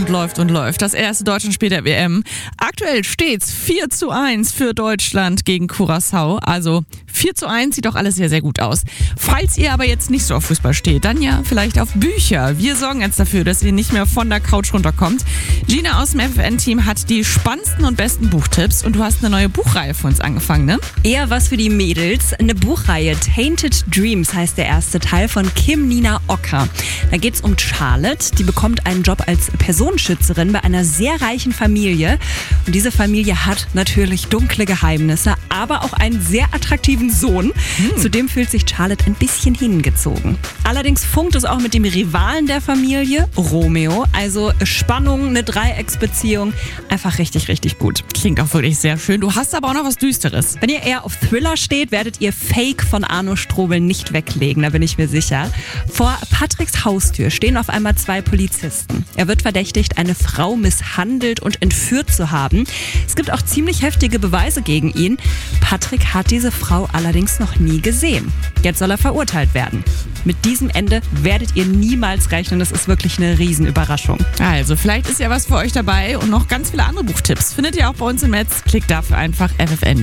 und läuft und läuft. Das erste Deutschlandspiel der WM. Aktuell steht's 4:1 für Deutschland gegen Curaçao. Also 4:1 sieht doch alles sehr, sehr gut aus. Falls ihr aber jetzt nicht so auf Fußball steht, dann ja vielleicht auf Bücher. Wir sorgen jetzt dafür, dass ihr nicht mehr von der Couch runterkommt. Gina aus dem FFN-Team hat die spannendsten und besten Buchtipps und du hast eine neue Buchreihe für uns angefangen, ne? Eher was für die Mädels. Eine Buchreihe. Tainted Dreams heißt der erste Teil von Kim Nina Ocker. Da geht's um Charlotte. Die bekommt einen Job als Personenschützerin bei einer sehr reichen Familie. Und diese Familie hat natürlich dunkle Geheimnisse, aber auch einen sehr attraktiven Sohn. Zudem fühlt sich Charlotte ein bisschen hingezogen. Allerdings funkt es auch mit dem Rivalen der Familie, Romeo. Also Spannung, eine Dreiecksbeziehung. Einfach richtig, richtig gut. Klingt auch wirklich sehr schön. Du hast aber auch noch was Düsteres. Wenn ihr eher auf Thriller steht, werdet ihr Fake von Arno Strobel nicht weglegen, da bin ich mir sicher. Vor Patricks Haustür stehen auf einmal 2 Polizisten. Er wird verdächtigt, eine Frau misshandelt und entführt zu haben. Es gibt auch ziemlich heftige Beweise gegen ihn. Patrick hat diese Frau allerdings noch nie gesehen. Jetzt soll er verurteilt werden. Mit diesem Ende werdet ihr niemals rechnen. Das ist wirklich eine Riesenüberraschung. Also, vielleicht ist ja was für euch dabei und noch ganz viele andere Buchtipps findet ihr auch bei uns im Netz. Klickt dafür einfach ffn.de.